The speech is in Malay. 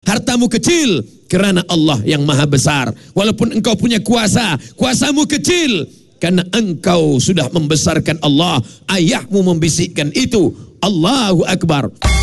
hartamu kecil, kerana Allah yang maha besar. Walaupun engkau punya kuasa, kuasamu kecil, karena engkau sudah membesarkan Allah. Ayahmu membisikkan itu. Allahu Akbar.